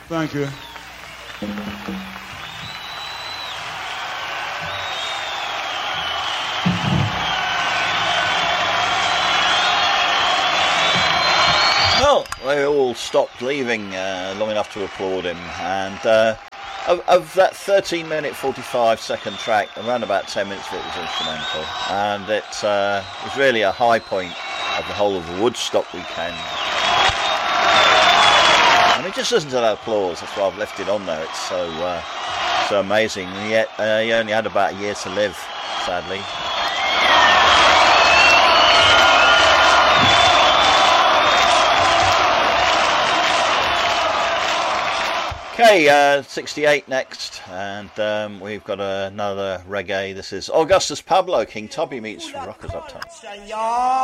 Thank you. Well, they all stopped leaving long enough to applaud him, and of that 13 minute 45 second track, around about 10 minutes of it was instrumental, and it was really a high point of the whole of the Woodstock weekend. And it just doesn't have applause, that's why I've left it on there. It's so amazing, and yet he only had about a year to live, sadly. Okay, 68 next, and we've got another reggae. This is Augustus Pablo, King Tubby meets Rockers Uptown.